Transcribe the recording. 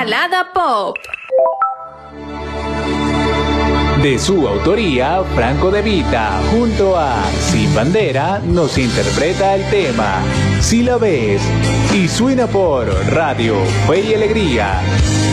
Balada Pop. De su autoría, Franco De Vita, junto a Sin Bandera, nos interpreta el tema Si la ves, y suena por Radio Fe y Alegría.